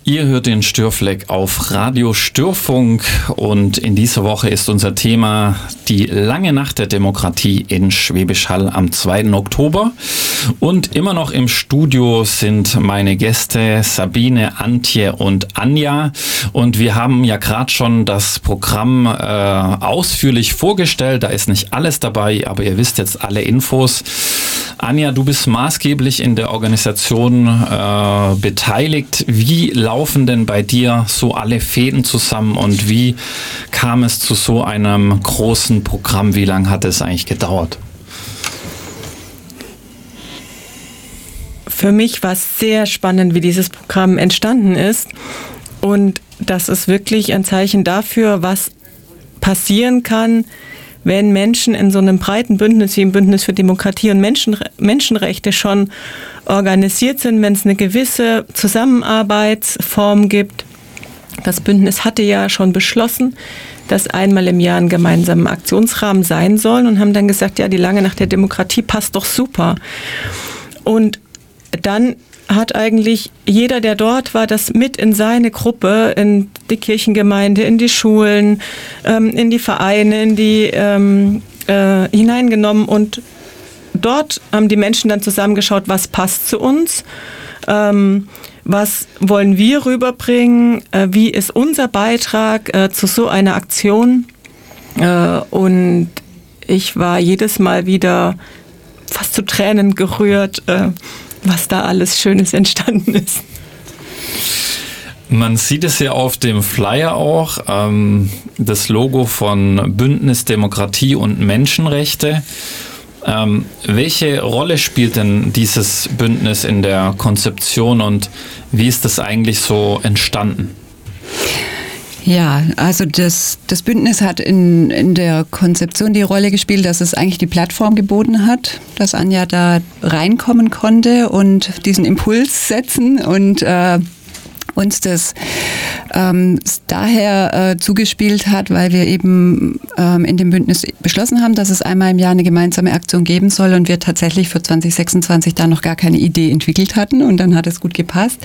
Ihr hört den Störfleck auf Radio Störfunk und in dieser Woche ist unser Thema die lange Nacht der Demokratie in Schwäbisch Hall am 2. Oktober. Und immer noch im Studio sind meine Gäste Sabine, Antje und Anja. Und wir haben ja gerade schon das Programm ausführlich vorgestellt. Da ist nicht alles dabei, aber ihr wisst jetzt alle Infos. Anja, du bist maßgeblich in der Organisation beteiligt. Wie laufen denn bei dir so alle Fäden zusammen und wie kam es zu so einem großen Programm? Wie lange hat es eigentlich gedauert? Für mich war es sehr spannend, wie dieses Programm entstanden ist. Und das ist wirklich ein Zeichen dafür, was passieren kann, wenn Menschen in so einem breiten Bündnis wie im Bündnis für Demokratie und Menschenrechte schon organisiert sind, wenn es eine gewisse Zusammenarbeitsform gibt. Das Bündnis hatte ja schon beschlossen, dass einmal im Jahr ein gemeinsamer Aktionsrahmen sein soll und haben dann gesagt, ja, die lange Nacht der Demokratie passt doch super. Und dann hat eigentlich jeder, der dort war, das mit in seine Gruppe, in die Kirchengemeinde, in die Schulen, in die Vereine, in die hineingenommen. Und dort haben die Menschen dann zusammengeschaut, was passt zu uns, was wollen wir rüberbringen, wie ist unser Beitrag zu so einer Aktion. Und ich war jedes Mal wieder fast zu Tränen gerührt, was da alles Schönes entstanden ist. Man sieht es ja auf dem Flyer auch, das Logo von Bündnis Demokratie und Menschenrechte. Welche Rolle spielt denn dieses Bündnis in der Konzeption und wie ist das eigentlich so entstanden? Ja, also das Bündnis hat in der Konzeption die Rolle gespielt, dass es eigentlich die Plattform geboten hat, dass Anja da reinkommen konnte und diesen Impuls setzen und uns das daher zugespielt hat, weil wir eben in dem Bündnis beschlossen haben, dass es einmal im Jahr eine gemeinsame Aktion geben soll und wir tatsächlich für 2026 da noch gar keine Idee entwickelt hatten und dann hat es gut gepasst.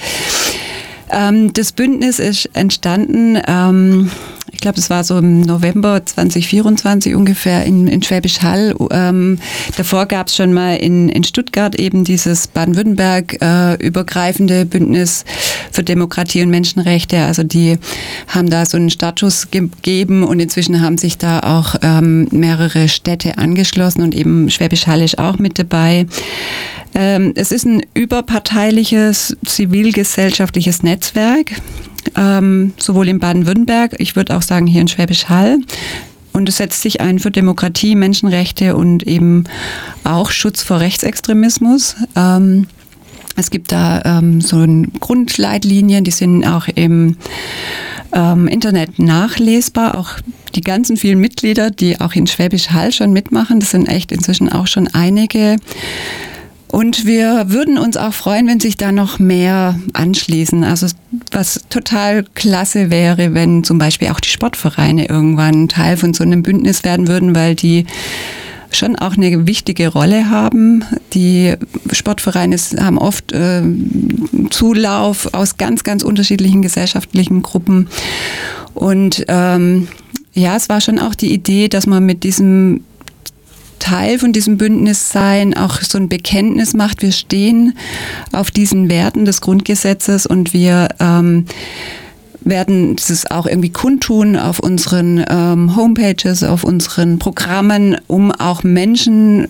Das Bündnis ist entstanden, ich glaube, das war so im November 2024 ungefähr in Schwäbisch Hall. Davor gab es schon mal in Stuttgart eben dieses Baden-Württemberg übergreifende Bündnis für Demokratie und Menschenrechte. Also die haben da so einen Startschuss gegeben und inzwischen haben sich da auch mehrere Städte angeschlossen und eben Schwäbisch Hall ist auch mit dabei. Es ist ein überparteiliches, zivilgesellschaftliches Netzwerk, sowohl in Baden-Württemberg, ich würde auch sagen hier in Schwäbisch Hall. Und es setzt sich ein für Demokratie, Menschenrechte und eben auch Schutz vor Rechtsextremismus. Es gibt da so Grundleitlinien, die sind auch im Internet nachlesbar, auch die ganzen vielen Mitglieder, die auch in Schwäbisch Hall schon mitmachen, das sind echt inzwischen auch schon einige. Und wir würden uns auch freuen, wenn sich da noch mehr anschließen. Also was total klasse wäre, wenn zum Beispiel auch die Sportvereine irgendwann Teil von so einem Bündnis werden würden, weil die schon auch eine wichtige Rolle haben. Die Sportvereine haben oft Zulauf aus ganz, ganz unterschiedlichen gesellschaftlichen Gruppen. Und ja, es war schon auch die Idee, dass man mit diesem Teil von diesem Bündnis sein, auch so ein Bekenntnis macht. Wir stehen auf diesen Werten des Grundgesetzes und wir werden das auch irgendwie kundtun auf unseren Homepages, auf unseren Programmen, um auch Menschen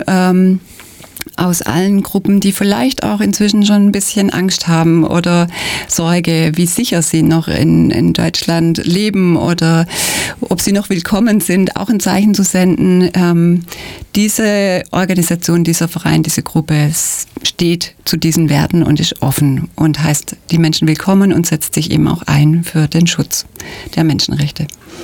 aus allen Gruppen, die vielleicht auch inzwischen schon ein bisschen Angst haben oder Sorge, wie sicher sie noch in Deutschland leben oder ob sie noch willkommen sind, auch ein Zeichen zu senden. Diese Organisation, dieser Verein, diese Gruppe steht zu diesen Werten und ist offen und heißt die Menschen willkommen und setzt sich eben auch ein für den Schutz der Menschenrechte.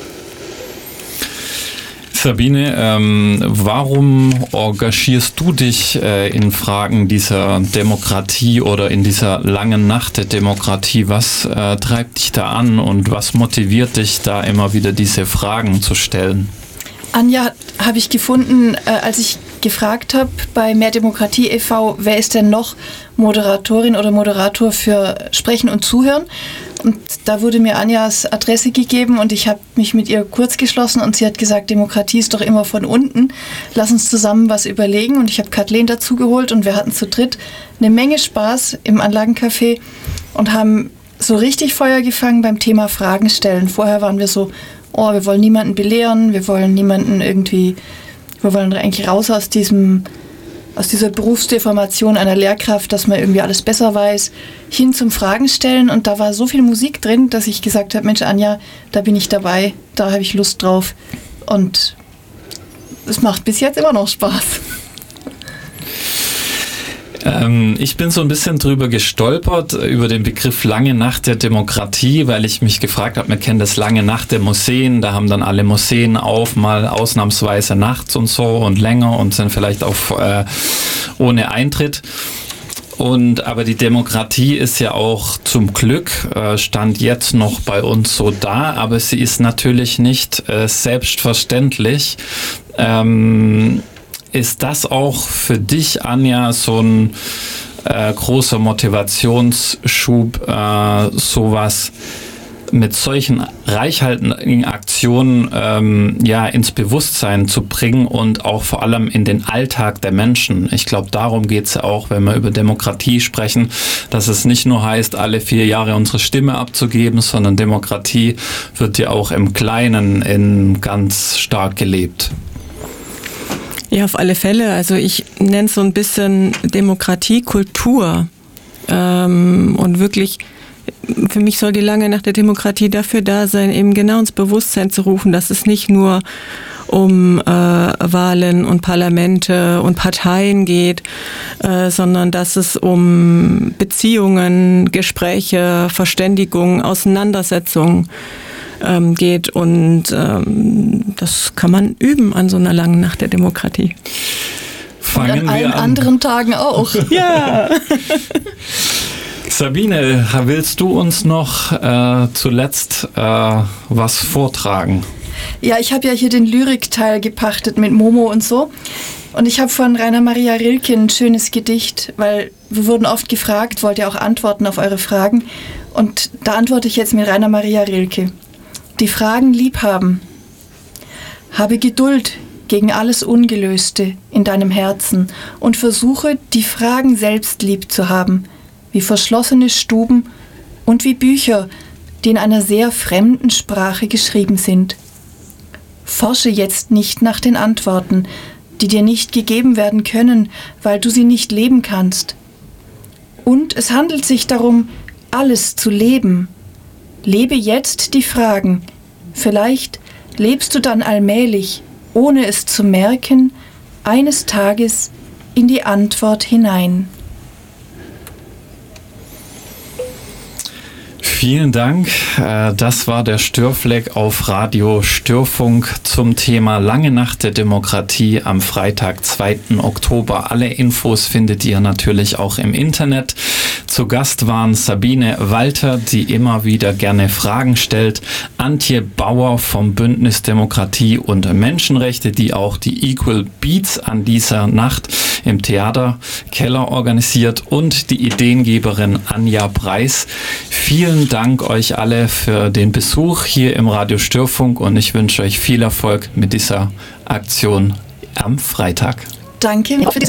Sabine, warum engagierst du dich in Fragen dieser Demokratie oder in dieser langen Nacht der Demokratie? Was treibt dich da an und was motiviert dich da immer wieder diese Fragen zu stellen? Anja habe ich gefunden, als ich gefragt habe bei Mehr Demokratie e.V., wer ist denn noch Moderatorin oder Moderator für Sprechen und Zuhören? Und da wurde mir Anjas Adresse gegeben und ich habe mich mit ihr kurz geschlossen und sie hat gesagt, Demokratie ist doch immer von unten. Lass uns zusammen was überlegen. Und ich habe Kathleen dazu geholt und wir hatten zu dritt eine Menge Spaß im Anlagencafé und haben so richtig Feuer gefangen beim Thema Fragen stellen. Vorher waren wir so, wir wollen niemanden belehren, wir wollen eigentlich raus aus dieser Berufsdeformation einer Lehrkraft, dass man irgendwie alles besser weiß, hin zum Fragen stellen. Und da war so viel Musik drin, dass ich gesagt habe, Mensch Anja, da bin ich dabei, da habe ich Lust drauf. Und es macht bis jetzt immer noch Spaß. Ich bin so ein bisschen drüber gestolpert, über den Begriff Lange Nacht der Demokratie, weil ich mich gefragt habe, wir kennen das Lange Nacht der Museen, da haben dann alle Museen auf, mal ausnahmsweise nachts und so und länger und sind vielleicht auch ohne Eintritt. Aber die Demokratie ist ja auch zum Glück, Stand jetzt noch bei uns so da, aber sie ist natürlich nicht selbstverständlich. Ist das auch für dich, Anja, so ein großer Motivationsschub, sowas mit solchen reichhaltigen Aktionen ins Bewusstsein zu bringen und auch vor allem in den Alltag der Menschen? Ich glaube, darum geht es ja auch, wenn wir über Demokratie sprechen, dass es nicht nur heißt, alle 4 Jahre unsere Stimme abzugeben, sondern Demokratie wird ja auch im Kleinen ganz stark gelebt. Ja, auf alle Fälle. Also ich nenne es so ein bisschen Demokratiekultur. Und wirklich, für mich soll die Lange Nacht der Demokratie dafür da sein, eben genau ins Bewusstsein zu rufen, dass es nicht nur um Wahlen und Parlamente und Parteien geht, sondern dass es um Beziehungen, Gespräche, Verständigung, Auseinandersetzungen geht und das kann man üben an so einer langen Nacht der Demokratie. Und an allen anderen Tagen auch. Ja. Sabine, willst du uns noch zuletzt was vortragen? Ja, ich habe ja hier den Lyrikteil gepachtet mit Momo und so. Und ich habe von Rainer Maria Rilke ein schönes Gedicht, weil wir wurden oft gefragt, wollt ihr auch antworten auf eure Fragen? Und da antworte ich jetzt mit Rainer Maria Rilke. Die Fragen lieb haben. Habe Geduld gegen alles Ungelöste in deinem Herzen und versuche, die Fragen selbst lieb zu haben, wie verschlossene Stuben und wie Bücher, die in einer sehr fremden Sprache geschrieben sind. Forsche jetzt nicht nach den Antworten, die dir nicht gegeben werden können, weil du sie nicht leben kannst. Und es handelt sich darum, alles zu leben. Lebe jetzt die Fragen. Vielleicht lebst du dann allmählich, ohne es zu merken, eines Tages in die Antwort hinein. Vielen Dank. Das war der Störfleck auf Radio Störfunk zum Thema Lange Nacht der Demokratie am Freitag, 2. Oktober. Alle Infos findet ihr natürlich auch im Internet. Zu Gast waren Sabine Walter, die immer wieder gerne Fragen stellt, Antje Bauer vom Bündnis Demokratie und Menschenrechte, die auch die Equal Beats an dieser Nacht im Theaterkeller organisiert, und die Ideengeberin Anja Preis. Vielen Dank euch alle für den Besuch hier im Radio Störfunk und ich wünsche euch viel Erfolg mit dieser Aktion am Freitag. Danke.